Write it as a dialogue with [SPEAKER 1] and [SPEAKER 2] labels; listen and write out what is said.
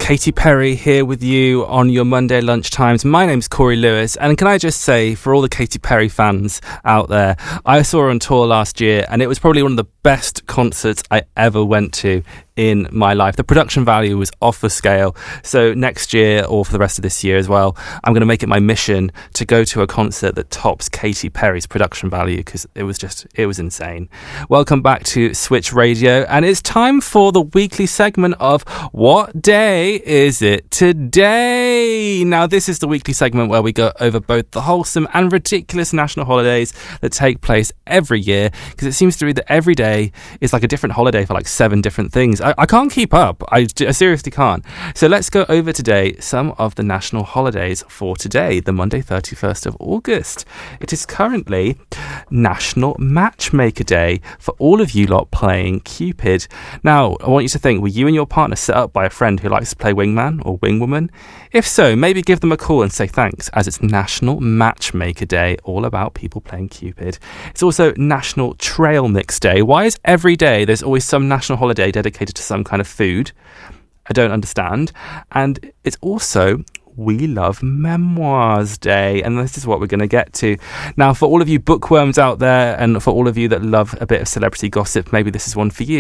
[SPEAKER 1] Katy Perry here with you on your Monday lunchtimes. My name's Corey Lewis, and can I just say, for all the Katy Perry fans out there, I saw her on tour last year, and it was probably one of the best concerts I ever went to in my life. The production value was off the scale. So next year, or for the rest of this year as well, I'm going to make it my mission to go to a concert that tops Katy Perry's production value, because it was insane. Welcome back to Switch Radio, and it's time for the weekly segment of What Day Is It Today? Now, this is the weekly segment where we go over both the wholesome and ridiculous national holidays that take place every year, because it seems to be that every day is like a different holiday for like 7 different things. I can't keep up. I seriously can't. So let's go over today some of the national holidays for today, the Monday 31st of August. It is currently National Matchmaker Day for all of you lot playing Cupid. Now, I want you to think, were you and your partner set up by a friend who likes to play wingman or wingwoman? If so, maybe give them a call and say thanks, as it's National Matchmaker Day, all about people playing Cupid. It's also National Trail Mix Day. Why is every day there's always some national holiday dedicated to some kind of food? I don't understand. And it's also We Love Memoirs Day, and this is what we're going to get to. Now, for all of you bookworms out there, and for all of you that love a bit of celebrity gossip, maybe this is one for you.